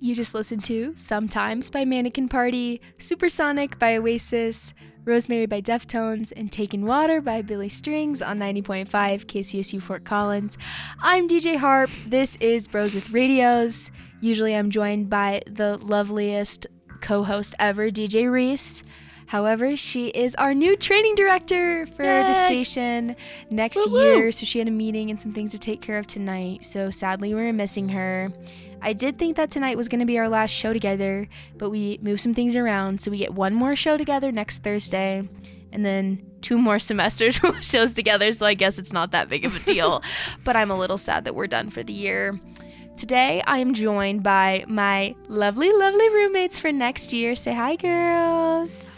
You just listened to Sometimes by Mannequin Party, Supersonic by Oasis, Rosemary by Deftones, and Taking Water by Billy Strings on 90.5 KCSU Fort Collins. I'm DJ Harp. This is Bros with Radios. Usually I'm joined by the loveliest co-host ever, DJ Reese. However, she is our new training director for the station next year. So she had a meeting and some things to take care of tonight. So sadly, we're missing her. I did think that tonight was going to be our last show together, but we moved some things around. So we get one more show together next Thursday and then 2 more semester shows together. So I guess it's not that big of a deal, but I'm a little sad that we're done for the year. Today, I am joined by my lovely, lovely roommates for next year. Say hi, girls.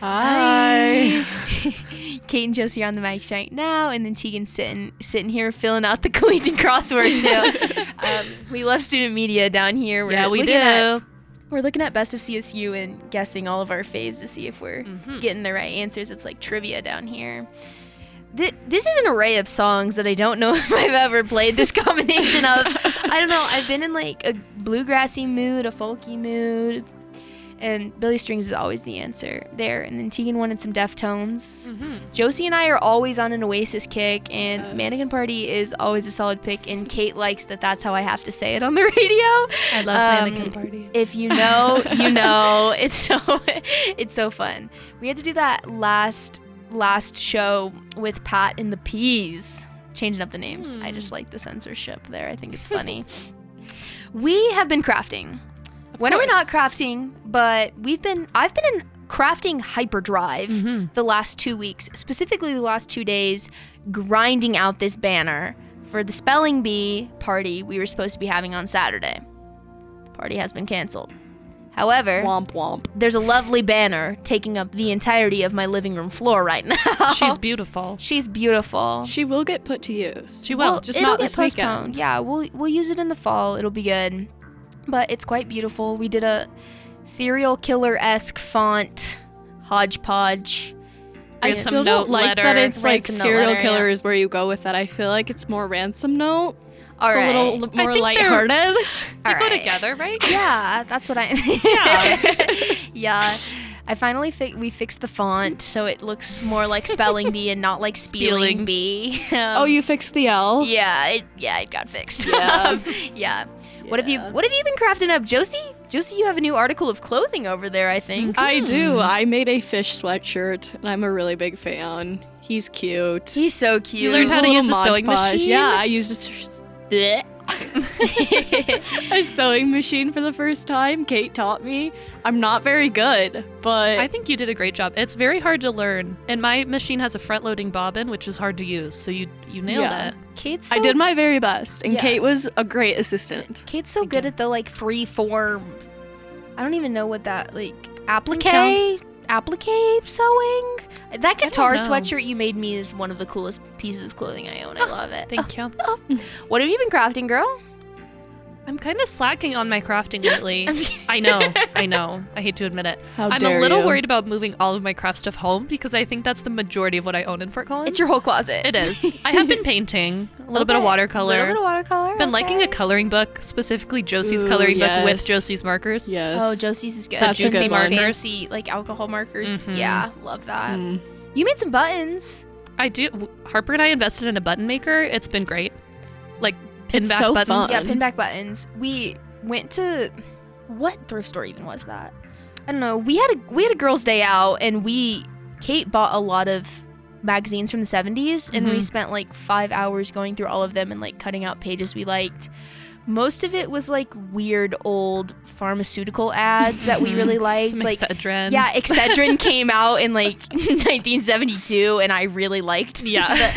Hi. Kate and Josie are on the mics right now, and then Tegan's sitting here filling out the collegiate crossword, too. We love student media down here. We do. We're looking at Best of CSU and guessing all of our faves to see if we're getting the right answers. It's like trivia down here. This is an array of songs that I don't know if I've ever played this combination of. I don't know. I've been in like a bluegrassy mood, a folky mood, and Billy Strings is always the answer there. And then Tegan wanted some Deftones. Josie and I are always on an Oasis kick, and Mannequin Party is always a solid pick. And Kate likes that. That's how I have to say it on the radio. I love Mannequin Party. If you know, you know. It's so fun. We had to do that last show with Pat and the Peas, changing up the names. I just like the censorship there. I think it's funny. We have been crafting. When are we not crafting? But I've been in crafting hyperdrive the last 2 weeks, specifically the last 2 days, grinding out this banner for the spelling bee party we were supposed to be having on Saturday. The party has been canceled. However, womp womp. There's a lovely banner taking up the entirety of my living room floor right now. She's beautiful. She's beautiful. She will get put to use. She will. Just not this weekend. Yeah, we'll use it in the fall. It'll be good. But it's quite beautiful. We did a serial killer-esque font hodgepodge. I still don't like that it's like Ransom note serial letter, killer is where you go with that. I feel like it's more ransom note. All it's right. a little more lighthearted. They go together, right? Yeah, that's what I... Yeah. I finally we fixed the font so it looks more like spelling bee and not like spelling bee. Oh, you fixed the L? Yeah, it got fixed. Yeah. Yeah. What have you been crafting up, Josie? Josie, you have a new article of clothing over there, I think. I do. I made a fish sweatshirt, and I'm a really big fan. He's cute. He's so cute. You learned how to use a sewing machine? Yeah, I used a sewing machine for the first time. Kate taught me. I'm not very good, but I think you did a great job. It's very hard to learn, and my machine has a front-loading bobbin, which is hard to use. So you nailed it. Kate's I did my very best, and Kate was a great assistant. Kate's so good at the like free form. I don't even know what that like applique sewing. That guitar sweatshirt you made me is one of the coolest pieces of clothing I own. I love it. Thank you. What have you been crafting, girl? I'm kind of slacking on my crafting lately. I know. I hate to admit it. How I'm dare a little you. worried about moving all of my craft stuff home because I think that's the majority of what I own in Fort Collins. It's your whole closet. It is. I have been painting a little bit of watercolor. A little bit of watercolor. Been liking a coloring book, specifically Josie's coloring book with Josie's markers. Yes. Oh, Josie's is good. That's a good one. Fancy like alcohol markers. Yeah, love that. You made some buttons. I do. Harper and I invested in a button maker. It's been great. Like It's pinback so buttons. fun. Yeah, pinback buttons. We went to what thrift store even was that? I don't know. We had a girls' day out, and Kate bought a lot of magazines from the 70s, and we spent like 5 hours going through all of them and like cutting out pages we liked. Most of it was like weird old pharmaceutical ads that we really liked. Some like Excedrin. Yeah, Excedrin came out in like 1972, and I really liked. Yeah.